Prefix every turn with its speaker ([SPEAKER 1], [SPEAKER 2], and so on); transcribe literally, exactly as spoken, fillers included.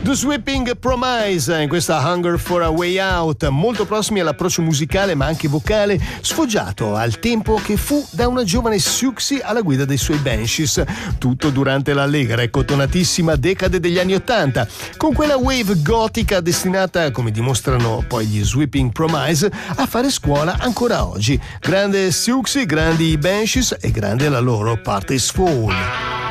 [SPEAKER 1] The Sweeping Promise in questa Hunger for a Way Out, molto prossimi all'approccio musicale ma anche vocale, sfoggiato al tempo che fu da una giovane Siouxsie alla guida dei suoi Banshees, tutto durante l'allegra e cotonatissima decade degli anni Ottanta, con quella wave gotica destinata, come dimostrano poi gli Sweeping Promise, a fare scuola ancora oggi. Grande Siouxsie, grandi Banshees e grande la loro Party's Full.